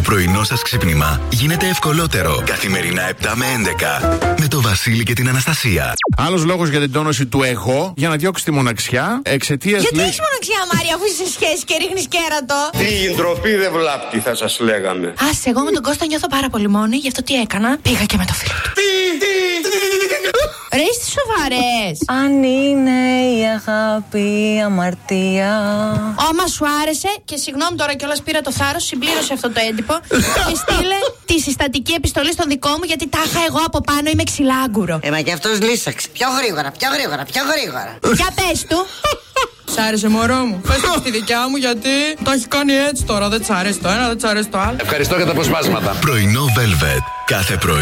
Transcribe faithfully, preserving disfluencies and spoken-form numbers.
πρωινό σας ξύπνημα γίνεται ευκολότερο. Καθημερινά επτά με έντεκα. Με το Βασίλη και την Αναστασία. Άλλος λόγος για την τόνωση του εγώ, για να διώξει τη μοναξιά, εξαιτίας. Γιατί λέει... έχεις μοναξιά, Μάρια, αφού είσαι σε σχέση και ρίχνεις κέρατο? Τι ντροπή δεν βλάπτει, θα σας λέγαμε. Άσε, εγώ με τον Κώστα νιώθω πάρα πολύ μόνη, γι' αυτό τι έκανα? Πήγα και με το φίλο του. Ρε, είστε σοβαρές? Αν είναι η αγάπη αμαρτία. Άμα σου άρεσε, και συγγνώμη τώρα κιόλας πήρα το θάρρος, συμπλήρωσε αυτό το έντυπο και στείλε τη συστατική επιστολή στον δικό μου, γιατί τάχα εγώ από πάνω είμαι ξυλάγκουρο. Ε, μα κι αυτός λύσαξε. Πιο γρήγορα, πιο γρήγορα, πιο γρήγορα. Για πες του. Σ' άρεσε, μωρό μου? Πες το στη δικιά μου, γιατί το έχει κάνει έτσι τώρα. Δεν της αρέσει το ένα, δεν της αρέσει το άλλο. Ευχαριστώ για τα αποσπάσματα. Πρωινό Velvet. Κάθε πρωί.